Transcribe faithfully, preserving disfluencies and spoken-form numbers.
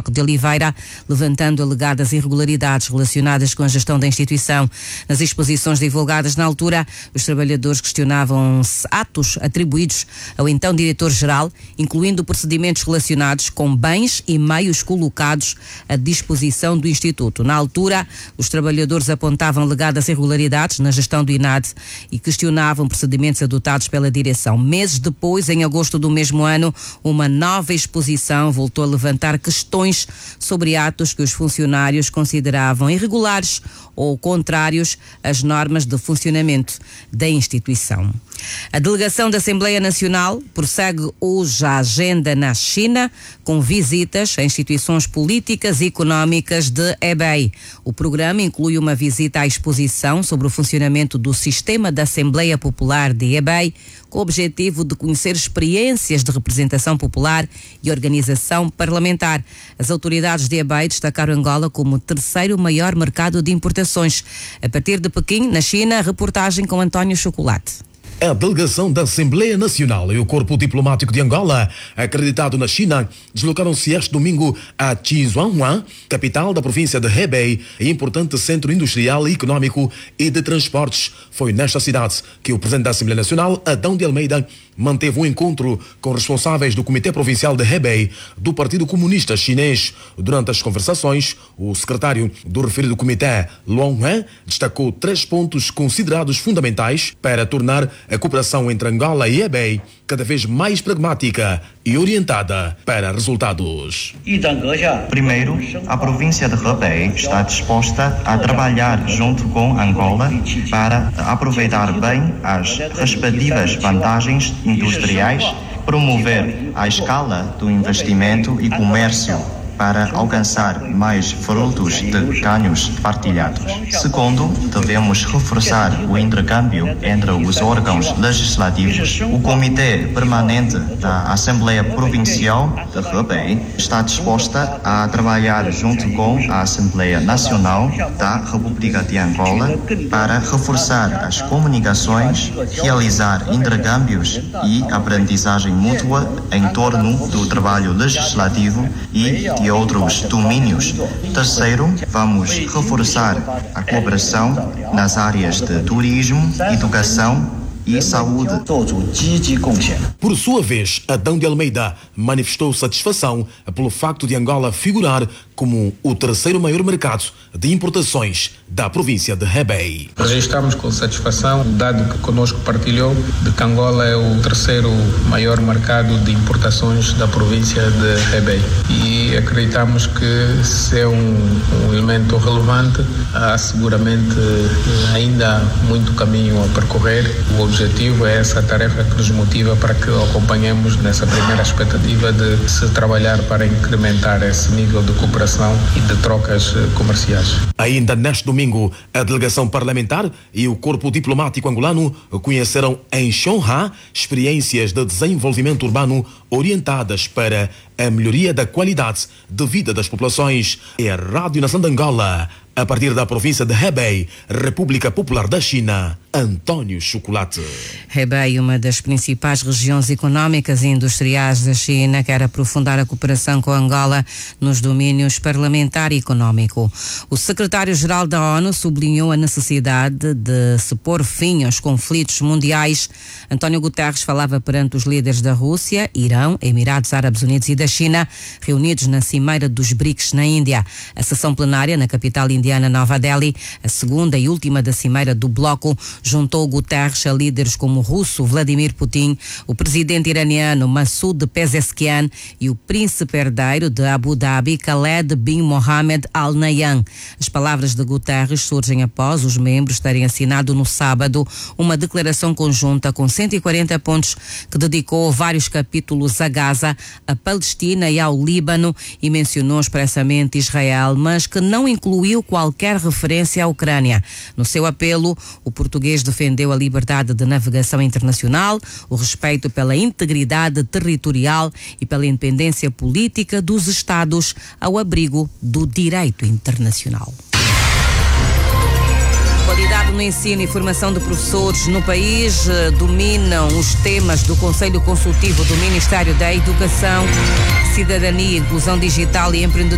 Roque de Oliveira, levantando alegadas irregularidades relacionadas com a gestão da instituição. Nas exposições divulgadas na altura, os trabalhadores questionavam-se atos atribuídos ao então diretor-geral, incluindo procedimentos relacionados com bens e meios colocados à disposição do Instituto. Na altura, os trabalhadores apontavam alegadas irregularidades na gestão do I N A D e questionavam procedimentos adotados pela direção. Meses depois, em agosto do mesmo ano, uma nova exposição voltou a levantar questões sobre atos que os funcionários consideravam irregulares ou contrários às normas de funcionamento da instituição. A delegação da Assembleia Nacional prossegue hoje a agenda na China com visitas a instituições políticas e económicas de Hebei. O programa inclui uma visita à exposição sobre o funcionamento do sistema da Assembleia Popular de Hebei, com o objetivo de conhecer experiências de representação popular e organização parlamentar. As autoridades de Hebei destacaram Angola como o terceiro maior mercado de importações. A partir de Pequim, na China, reportagem com António Chocolate. A delegação da Assembleia Nacional e o Corpo Diplomático de Angola, acreditado na China, deslocaram-se este domingo a Xinzhuanghuan, capital da província de Hebei, importante centro industrial e económico e de transportes. Foi nesta cidade que o presidente da Assembleia Nacional, Adão de Almeida, manteve um encontro com responsáveis do Comitê Provincial de Hebei do Partido Comunista Chinês. Durante as conversações, o secretário do referido comitê, Luan Wen, destacou três pontos considerados fundamentais para tornar a cooperação entre Angola e Hebei cada vez mais pragmática e orientada para resultados. Primeiro, a província de Hebei está disposta a trabalhar junto com Angola para aproveitar bem as respectivas vantagens industriais, promover a escala do investimento e comércio para alcançar mais frutos de ganhos partilhados. Segundo, devemos reforçar o intercâmbio entre os órgãos legislativos. O Comitê Permanente da Assembleia Provincial de Hebei está disposta a trabalhar junto com a Assembleia Nacional da República de Angola para reforçar as comunicações, realizar intercâmbios e aprendizagem mútua em torno do trabalho legislativo e de outros domínios. Terceiro, vamos reforçar a cooperação nas áreas de turismo, educação e saúde. Por sua vez, Adão de Almeida manifestou satisfação pelo facto de Angola figurar como o terceiro maior mercado de importações da província de Hebei. Registramos com satisfação o dado que conosco partilhou de que Angola é o terceiro maior mercado de importações da província de Hebei. E acreditamos que se é um, um elemento relevante, há seguramente ainda muito caminho a percorrer. O objetivo é essa tarefa que nos motiva para que acompanhemos nessa primeira expectativa de se trabalhar para incrementar esse nível de cooperação e de trocas comerciais. Ainda neste domingo, a delegação parlamentar e o corpo diplomático angolano conheceram em Xonghá experiências de desenvolvimento urbano orientadas para a melhoria da qualidade de vida das populações. É a Rádio Nação de Angola, a partir da província de Hebei, República Popular da China, António Chocolate. Hebei, uma das principais regiões económicas e industriais da China, quer aprofundar a cooperação com Angola nos domínios parlamentar e económico. O secretário-geral da ONU sublinhou a necessidade de se pôr fim aos conflitos mundiais. António Guterres falava perante os líderes da Rússia, Irão, Emirados Árabes Unidos e da China, reunidos na cimeira dos BRICS na Índia. A sessão plenária na capital indiana Nova Delhi, a segunda e última da cimeira do bloco, juntou Guterres a líderes como o russo Vladimir Putin, o presidente iraniano Massoud Pezeshkian e o príncipe herdeiro de Abu Dhabi, Khaled bin Mohammed Al Nahyan. As palavras de Guterres surgem após os membros terem assinado no sábado uma declaração conjunta com cento e quarenta pontos que dedicou vários capítulos a Gaza, a Palestina e ao Líbano e mencionou expressamente Israel, mas que não incluiu qualquer referência à Ucrânia. No seu apelo, o português defendeu a liberdade de navegação internacional, o respeito pela integridade territorial e pela independência política dos Estados ao abrigo do direito internacional. Qualidade no ensino e formação de professores no país eh, dominam os temas do Conselho Consultivo do Ministério da Educação, Cidadania, Inclusão Digital e Empreendedorismo.